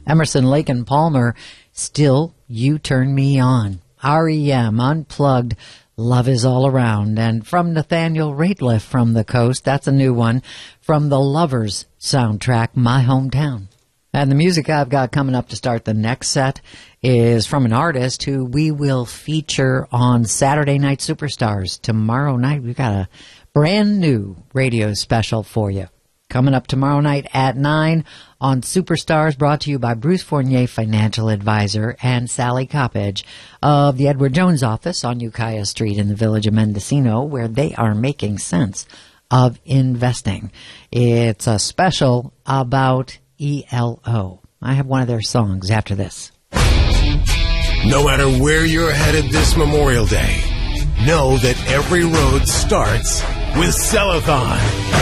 Emerson, Lake and Palmer, Still You Turn Me On. REM, Unplugged, Love Is All Around. And from Nathaniel Rateliff from the Coast, that's a new one, from the Lovers soundtrack, My Hometown. And the music I've got coming up to start the next set is from an artist who we will feature on Saturday Night Superstars. Tomorrow night, we've got a brand new radio special for you. Coming up tomorrow night at 9 on Superstars, brought to you by Bruce Fournier Financial Advisor and Sally Coppedge of the Edward Jones office on Ukiah Street in the village of Mendocino, where they are making sense of investing. It's a special about ELO. I have one of their songs after this. No matter where you're headed this Memorial Day, know that every road starts with Cellathon.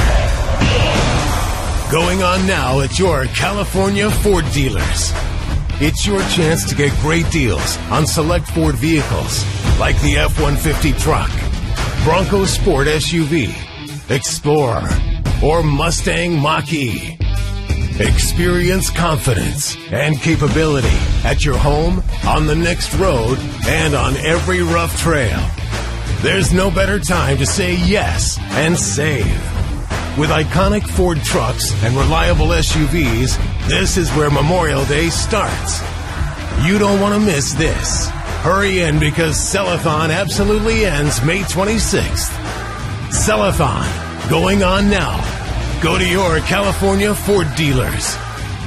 Going on now at your California Ford dealers. It's your chance to get great deals on select Ford vehicles like the F-150 truck, Bronco Sport SUV, Explorer, or Mustang Mach-E. Experience confidence and capability at your home, on the next road, and on every rough trail. There's no better time to say yes and save. With iconic Ford trucks and reliable SUVs, this is where Memorial Day starts. You don't want to miss this. Hurry in because Cellathon absolutely ends May 26th. Cellathon, going on now. Go to your California Ford dealers.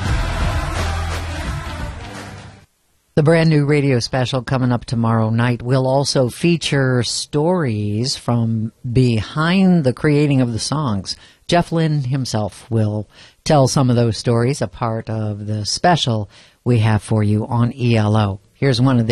The brand new radio special coming up tomorrow night will also feature stories from behind the creating of the songs. Jeff Lynne himself will tell some of those stories, a part of the special we have for you on ELO. Here's one of the